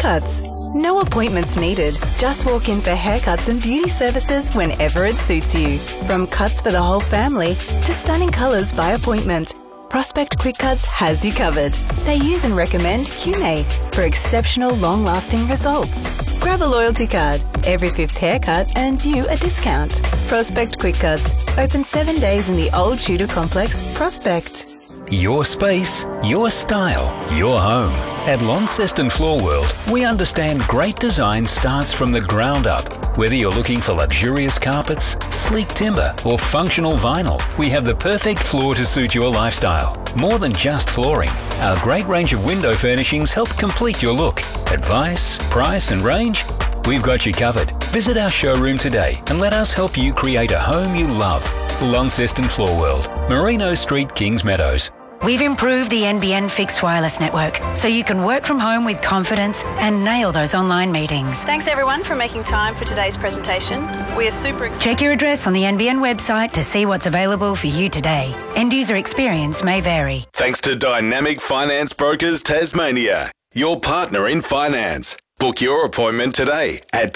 Cuts. No appointments needed. Just walk in for haircuts and beauty services whenever it suits you. From cuts for the whole family to stunning colours by appointment, Prospect Quick Cuts has you covered. They use and recommend Cune for exceptional long-lasting results. Grab a loyalty card. Every 5th haircut earns you a discount. Prospect Quick Cuts. Open 7 days in the Old Tudor Complex, Prospect. Your space, your style, your home. At Launceston Floor World, we understand great design starts from the ground up. Whether you're looking for luxurious carpets, sleek timber, or functional vinyl, we have the perfect floor to suit your lifestyle. More than just flooring, our great range of window furnishings help complete your look. Advice, price, and range? We've got you covered. Visit our showroom today and let us help you create a home you love. Launceston Floor World, Merino Street, Kings Meadows. We've improved the NBN fixed wireless network so you can work from home with confidence and nail those online meetings. Thanks everyone for making time for today's presentation. We are super excited. Check your address on the NBN website to see what's available for you today. End user experience may vary. Thanks to Dynamic Finance Brokers Tasmania, your partner in finance. Book your appointment today at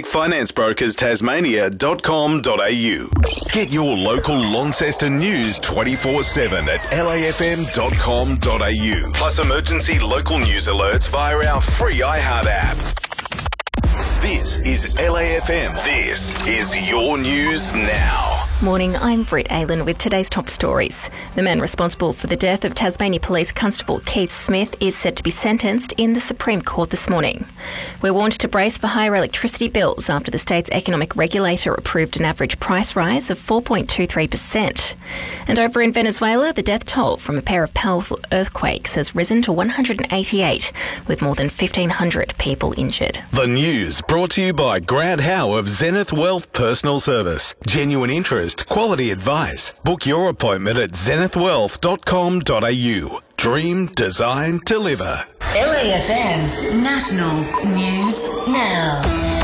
dynamicfinanceBrokersTasmania.com.au. Get your local Launceston news 24/7 at lafm.com.au. Plus emergency local news alerts via our free iHeart app. This is LAFM. This is your news now. Morning, I'm Britt Aylan with today's top stories. The man responsible for the death of Tasmania Police Constable Keith Smith is set to be sentenced in the Supreme Court this morning. We're warned to brace for higher electricity bills after the state's economic regulator approved an average price rise of 4.23%. And over in Venezuela, the death toll from a pair of powerful earthquakes has risen to 188, with more than 1,500 people injured. The news brought to you by Grant Howe of Zenith Wealth Personal Service. Genuine interest, quality advice. Book your appointment at zenithwealth.com.au. Dream, design, deliver. LAFM National News Now.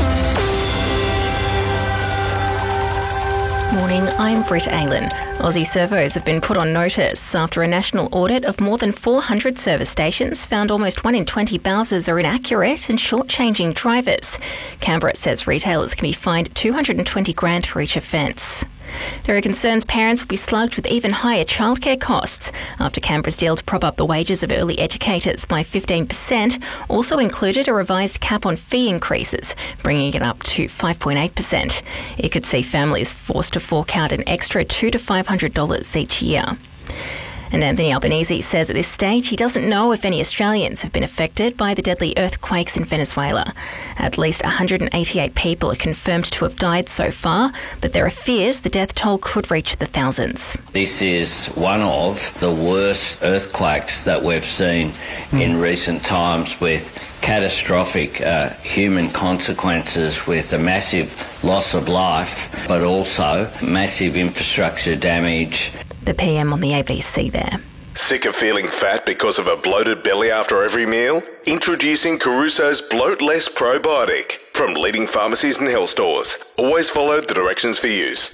Morning, I'm Britt Aylan. Aussie servos have been put on notice after a national audit of more than 400 service stations found almost 1 in 20 Bowsers are inaccurate and shortchanging drivers. Canberra says retailers can be fined $220,000 for each offence. There are concerns parents will be slugged with even higher childcare costs after Canberra's deal to prop up the wages of early educators by 15% also included a revised cap on fee increases, bringing it up to 5.8%. It could see families forced to fork out an extra $200 to $500 each year. And Anthony Albanese says at this stage he doesn't know if any Australians have been affected by the deadly earthquakes in Venezuela. At least 188 people are confirmed to have died so far, but there are fears the death toll could reach the thousands. This is one of the worst earthquakes that we've seen in recent times, with catastrophic human consequences, with a massive loss of life, but also massive infrastructure damage. The PM on the ABC there. Sick of feeling fat because of a bloated belly after every meal? Introducing Caruso's Bloat Less Probiotic from leading pharmacies and health stores. Always follow the directions for use.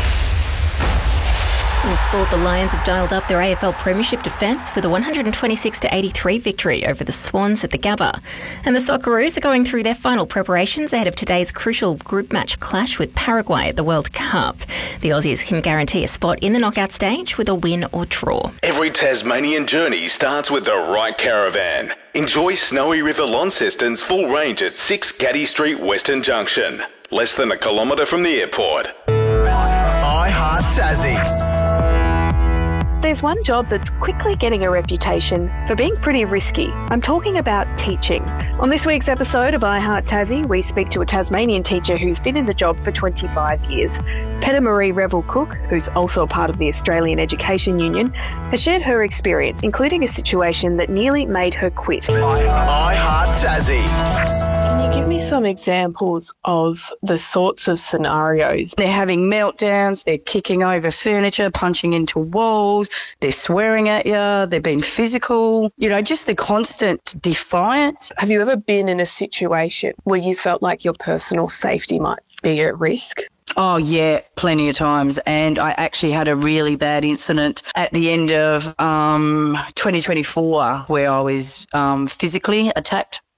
In sport, the Lions have dialed up their AFL Premiership defence with a 126-83 victory over the Swans at the Gabba. And the Socceroos are going through their final preparations ahead of today's crucial group match clash with Paraguay at the World Cup. The Aussies can guarantee a spot in the knockout stage with a win or draw. Every Tasmanian journey starts with the right caravan. Enjoy Snowy River Launceston's full range at 6 Gaddy Street, Western Junction. Less than a kilometre from the airport. iHeart Tassie. There's one job that's quickly getting a reputation for being pretty risky. I'm talking about teaching. On this week's episode of iHeart Tassie, we speak to a Tasmanian teacher who's been in the job for 25 years. Peta Marie Revel-Cook, who's also a part of the Australian Education Union, has shared her experience, including a situation that nearly made her quit. iHeart Tassie. Can you give me some examples of the sorts of scenarios? They're having meltdowns, they're kicking over furniture, punching into walls, they're swearing at you, they're being physical, just the constant defiance. Have you ever been in a situation where you felt like your personal safety might be at risk? Oh, yeah, plenty of times. And I actually had a really bad incident at the end of 2024 where I was physically attacked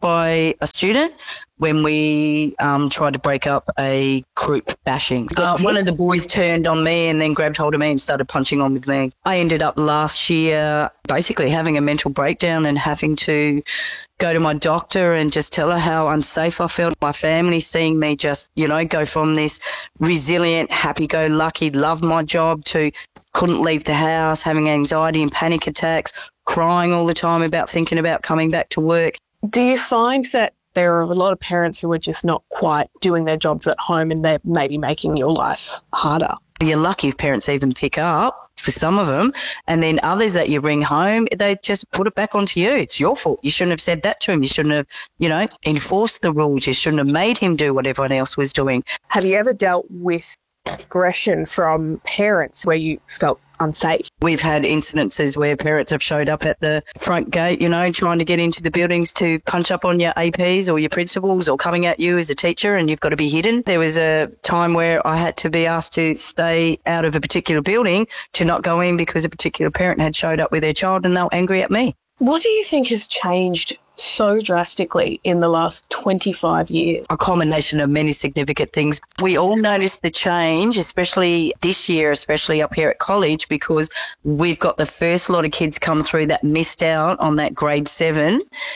by a student when we tried to break up a group bashing. One of the boys turned on me and then grabbed hold of me and started punching on with me. I ended up last year basically having a mental breakdown and having to go to my doctor and just tell her how unsafe I felt. My family seeing me just, go from this resilient, happy-go-lucky, love my job to couldn't leave the house, having anxiety and panic attacks, crying all the time about thinking about coming back to work. Do you find that there are a lot of parents who are just not quite doing their jobs at home and they're maybe making your life harder? You're lucky if parents even pick up for some of them, and then others that you bring home, they just put it back onto you. It's your fault. You shouldn't have said that to him. You shouldn't have, enforced the rules. You shouldn't have made him do what everyone else was doing. Have you ever dealt with aggression from parents where you felt unsafe? We've had incidences where parents have showed up at the front gate, trying to get into the buildings to punch up on your APs or your principals or coming at you as a teacher, and you've got to be hidden. There was a time where I had to be asked to stay out of a particular building to not go in because a particular parent had showed up with their child and they were angry at me. What do you think has changed so drastically in the last 25 years? A combination of many significant things. We all noticed the change, especially this year, especially up here at college, because we've got the first lot of kids come through that missed out on that grade 7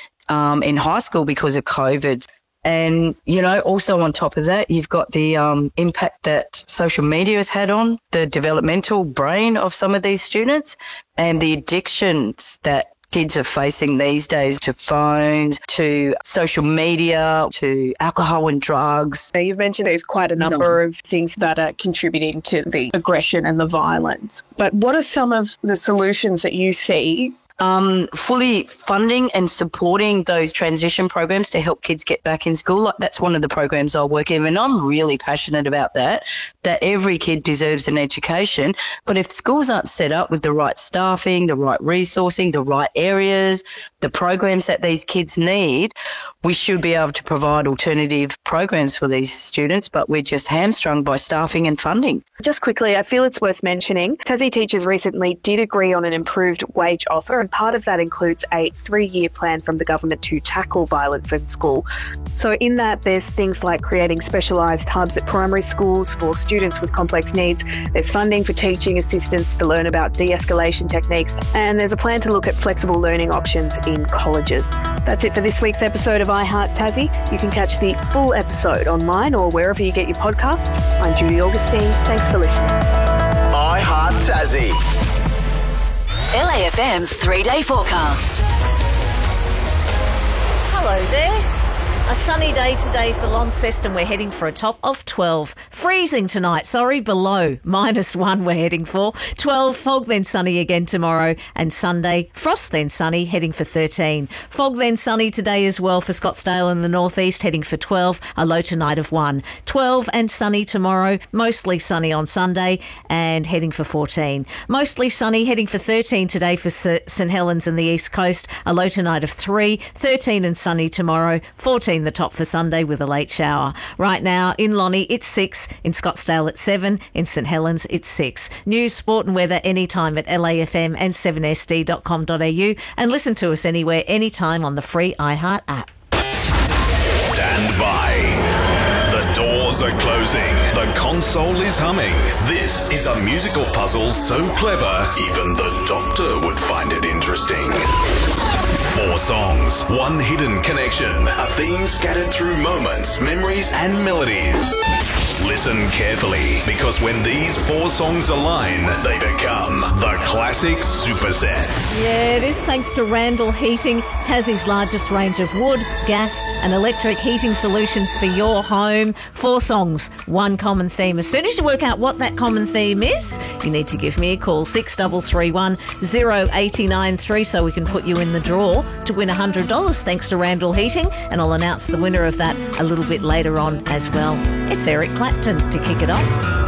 in high school because of COVID. And, also on top of that, you've got the impact that social media has had on the developmental brain of some of these students and the addictions that kids are facing these days to phones, to social media, to alcohol and drugs. You've mentioned there's quite a number of things that are contributing to the aggression and the violence. But what are some of the solutions that you see? Fully funding and supporting those transition programs to help kids get back in school. That's one of the programs I work in, and I'm really passionate about that every kid deserves an education. But if schools aren't set up with the right staffing, the right resourcing, the right areas, the programs that these kids need, we should be able to provide alternative programs for these students, but we're just hamstrung by staffing and funding. Just quickly, I feel it's worth mentioning, Tassie teachers recently did agree on an improved wage offer, and part of that includes a 3-year plan from the government to tackle violence in school. So in that, there's things like creating specialised hubs at primary schools for students with complex needs. There's funding for teaching assistants to learn about de-escalation techniques, and there's a plan to look at flexible learning options in colleges. That's it for this week's episode of I Heart Tassie. You can catch the full episode online or wherever you get your podcasts. I'm Judy Augustine. Thanks for listening. I Heart Tassie. LAFM's 3-day forecast. Hello there. A sunny day today for Launceston. We're heading for a top of 12. Freezing tonight, below. -1 we're heading for. 12, fog then sunny again tomorrow. And Sunday, frost then sunny, heading for 13. Fog then sunny today as well for Scottsdale in the northeast, heading for 12, a low tonight of 1. 12 and sunny tomorrow, mostly sunny on Sunday and heading for 14. Mostly sunny, heading for 13 today for St Helens and the east coast, a low tonight of 3. 13 and sunny tomorrow, 14 the top for Sunday with a late shower. Right now in Lonnie it's 6, in Scottsdale it's 7, in St Helens it's 6. News, sport and weather anytime at LAFM and 7sd.com.au, and listen to us anywhere, anytime on the free iHeart app. Stand by. The doors are closing. The console is humming. This is a musical puzzle so clever, even the doctor would find it interesting. 4 songs, 1 hidden connection, a theme scattered through moments, memories and melodies. Listen carefully, because when these 4 songs align, they become the classic superset. Yeah, it is thanks to Randall Heating, Tassie's largest range of wood, gas and electric heating solutions for your home. 4 songs, 1 common theme. As soon as you work out what that common theme is, you need to give me a call, 6331 0893, so we can put you in the draw to win $100 thanks to Randall Heating, and I'll announce the winner of that a little bit later on as well. It's Eric Clapton to kick it off.